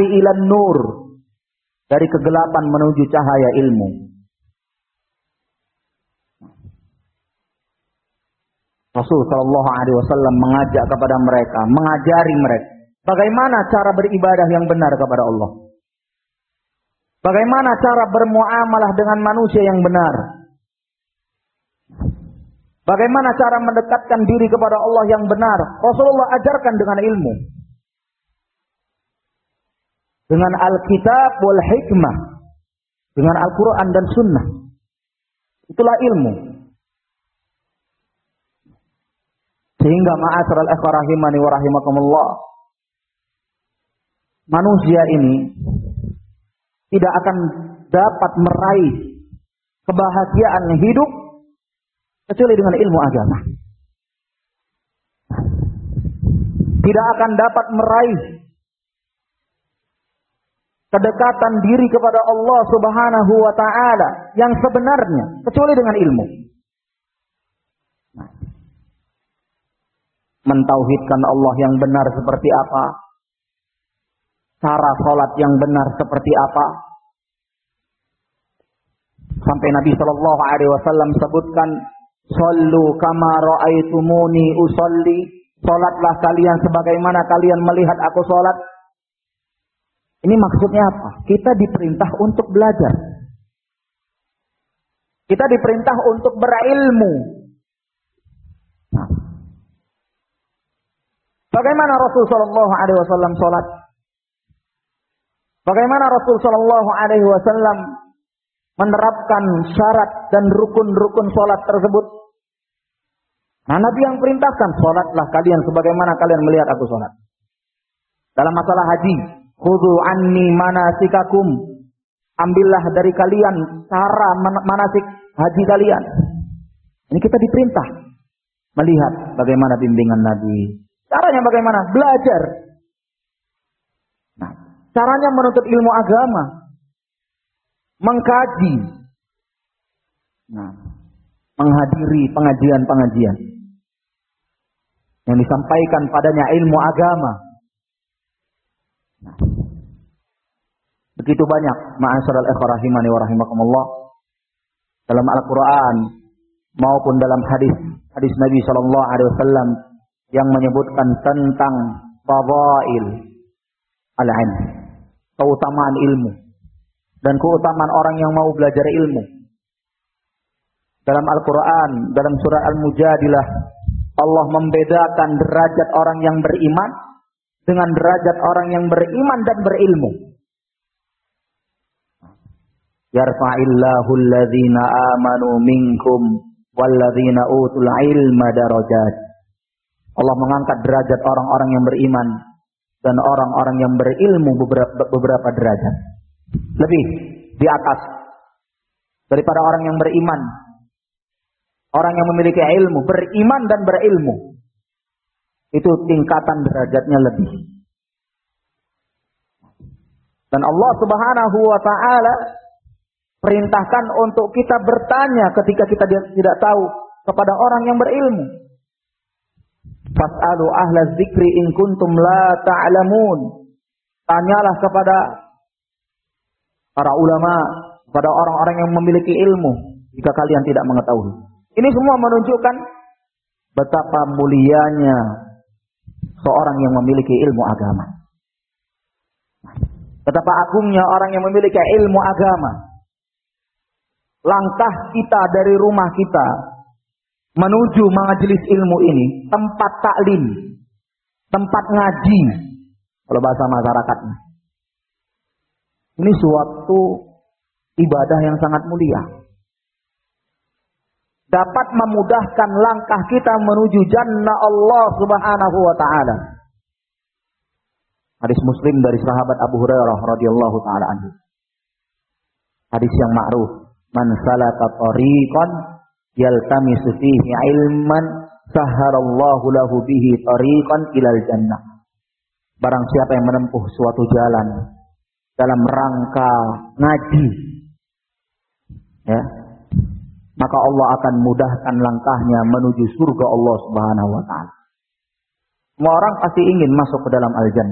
zulumati ilan nur, dari kegelapan menuju cahaya ilmu. Rasul sallallahu alaihi wasallam mengajak kepada mereka, mengajari mereka bagaimana cara beribadah yang benar kepada Allah. Bagaimana cara bermuamalah dengan manusia yang benar. Bagaimana cara mendekatkan diri kepada Allah yang benar. Rasulullah ajarkan dengan ilmu. Dengan Alkitab wal hikmah. Dengan Al-Quran dan Sunnah. Itulah ilmu. Sehingga ma'asyiral ikhwah rahimani wa rahimakumullah, manusia ini tidak akan dapat meraih kebahagiaan hidup kecuali dengan ilmu agama. Tidak akan dapat meraih kedekatan diri kepada Allah Subhanahu wa ta'ala yang sebenarnya kecuali dengan ilmu. Mentauhidkan Allah yang benar seperti apa? Cara sholat yang benar seperti apa? Sampai Nabi sallallahu alaihi wasallam sebutkan, "Shallu kama ra'aitumuni usolli." Salatlah kalian sebagaimana kalian melihat aku salat. Ini maksudnya apa? Kita diperintah untuk belajar. Kita diperintah untuk berilmu. Nah, bagaimana Rasul sallallahu alaihi wasallam salat? Bagaimana Rasul sallallahu alaihi wasallam menerapkan syarat dan rukun-rukun salat tersebut? Nah, Nabi yang perintahkan, salatlah kalian sebagaimana kalian melihat aku salat. Dalam masalah haji, khudhu anni manasikakum, ambillah dari kalian cara manasik haji kalian. Ini kita diperintah melihat bagaimana bimbingan Nabi. Caranya bagaimana? Belajar. Nah, caranya menuntut ilmu agama, mengkaji, nah, menghadiri pengajian-pengajian yang disampaikan padanya ilmu agama. Nah, begitu banyak ma'asyiral ikhwah rahimani wa rahimakumullah dalam Al-Quran maupun dalam hadis Nabi sallallahu alaihi wasallam yang menyebutkan tentang fadail al-ilm, keutamaan ilmu dan keutamaan orang yang mau belajar ilmu. Dalam Al-Quran, dalam surah Al-Mujadilah, Allah membedakan derajat orang yang beriman dengan derajat orang yang beriman dan berilmu. Yarfa'illahu alladhina amanu minkum walladzina utul ilma darajat. Allah mengangkat derajat orang-orang yang beriman dan orang-orang yang berilmu beberapa derajat. Lebih di atas daripada orang yang beriman. Orang yang memiliki ilmu, beriman dan berilmu, itu tingkatan derajatnya lebih. Dan Allah Subhanahu wa ta'ala perintahkan untuk kita bertanya ketika kita tidak tahu kepada orang yang berilmu. Fas'alu ahla dzikri in kuntum la ta'lamun. Tanyalah kepada para ulama, kepada orang-orang yang memiliki ilmu jika kalian tidak mengetahui. Ini semua menunjukkan betapa mulianya seorang yang memiliki ilmu agama. Betapa agungnya orang yang memiliki ilmu agama. Langkah kita dari rumah kita menuju majelis ilmu ini, tempat taklim, tempat ngaji, kalau bahasa masyarakatnya. Ini suatu ibadah yang sangat mulia. Dapat memudahkan langkah kita menuju jannah Allah Subhanahu wa ta'ala. Hadis Muslim dari sahabat Abu Hurairah radhiyallahu ta'ala anhu. Hadis yang ma'ruf, man salaka tariqan yaltamisu fihi ilman sahharallahu lahu bihi tariqan ilal jannah. Barang siapa yang menempuh suatu jalan dalam rangka ngaji, ya, maka Allah akan mudahkan langkahnya menuju surga Allah Subhanahu wa ta'ala. Semua orang pasti ingin masuk ke dalam al-jannah.